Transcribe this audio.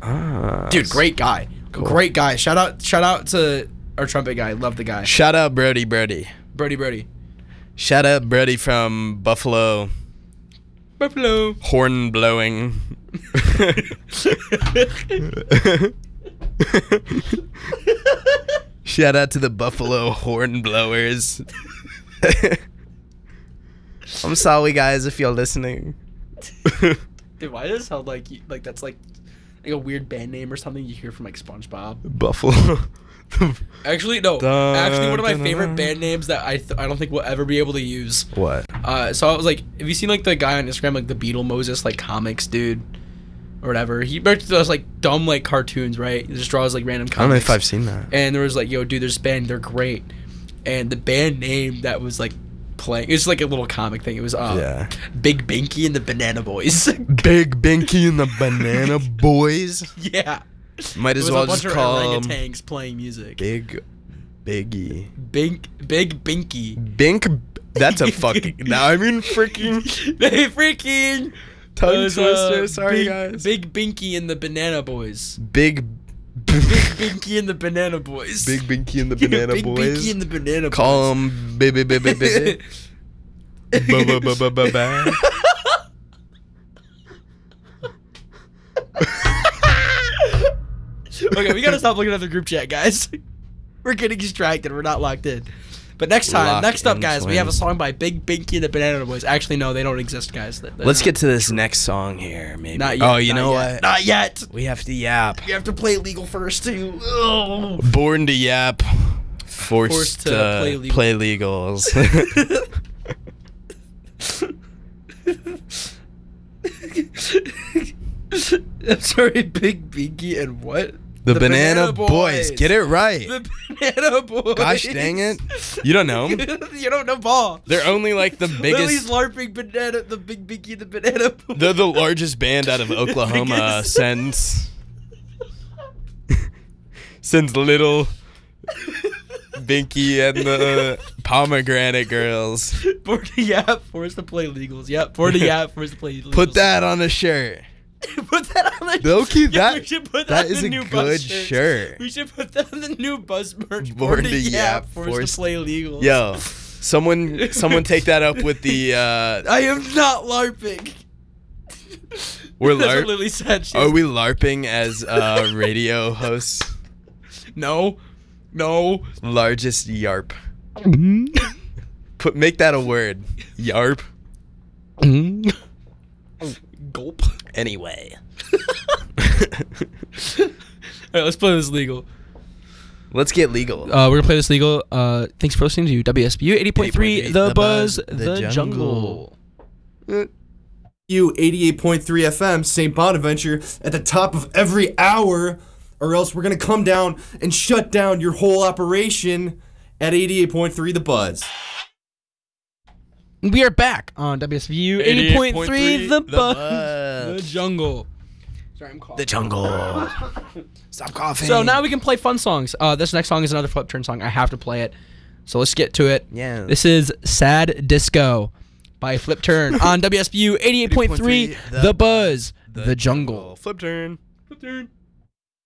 Dude, great guy. Cool. Great guy. Shout out to our trumpet guy. Love the guy. Shout out Brody. Brody. Shout out Brody from Buffalo. Horn blowing. Shout out to the Buffalo horn blowers. I'm sorry, guys, if you're listening. Dude, why does it sound like that's like a weird band name or something you hear from like SpongeBob? Buffalo. Actually, no. Actually, one of my favorite band names that I don't think we'll ever be able to use. What? So I was like, have you seen like the guy on Instagram, like the Beetle Moses, like comics dude, or whatever? He does like dumb like cartoons, right? He just draws like random comics. I don't know if I've seen that. And there was like, yo, dude, there's this band, they're great. And the band name that was like playing, it's like a little comic thing. It was Big Binky and the Banana Boys. Big Binky and the Banana Boys. Yeah. Might as well just call them orangutans playing music. Big Binky. Bink. That's a fucking. Now I mean freaking. freaking. Tongue twister. Sorry, guys. Big Binky and the Banana Boys. Big Binky and the Banana Boys. Big Binky and the Banana Boys. Big Binky and the Banana Boys. Call them baby. Ba. Okay, we gotta stop looking at the group chat, guys. We're getting distracted. We're not locked in. But next up, guys, we have a song by Big Binky and the Banana Boys. Actually, no, they don't exist, guys. Let's get to this next song here, maybe. Not yet. Oh, you know what? Not yet. We have to yap. We have to play legal first, too. Born to yap. Forced to play legals. I'm sorry, Big Binky and what? The Banana Boys. Get it right. The Banana Boys. Gosh dang it. You don't know them? You don't know ball. They're only like the biggest. Lily's LARPing banana, the Big Binky and the Banana Boys. They're the largest band out of Oklahoma since Little Binky and the Pomegranate Girls. Born to yap, forced to play legals. Yep, born to yap, forced to play legals. Put that on a shirt. Put that on the Low-key, we should put that on is the a new good bus shirt. We should put that on the new buzz merch. Born to yap, forced to play legals. Yo, someone take that up with the. I am not LARPing. We're That's what Lily said. Are we LARPing as radio hosts? No. Largest yarp. Make that a word. Yarp. Gulp. Anyway. Alright, let's play this legal. Let's get legal. We're gonna play this legal. Thanks for listening to WSBU 80.3 The Buzz, the Jungle. You 88.3 FM, St. Bonaventure, at the top of every hour, or else we're gonna come down and shut down your whole operation at 88.3 The Buzz. We are back on WSVU 80.3 The Buzz, the Jungle. Sorry, I'm coughing. The Jungle. Stop coughing. So now we can play fun songs. This next song is another Flip Turn song. I have to play it. So let's get to it. Yeah. This is Sad Disco by Flip Turn on WSVU 88.3 The Buzz, the Jungle. Flip Turn. Flip Turn.